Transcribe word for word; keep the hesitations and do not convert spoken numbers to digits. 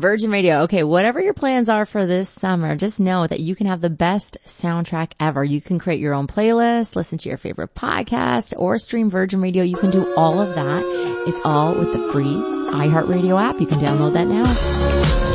Virgin Radio. Okay, whatever your plans are for this summer, just know that you can have the best soundtrack ever. You can create your own playlist, listen to your favorite podcast, or stream Virgin Radio. You can do all of that. It's all with the free iHeartRadio app. You can download that now.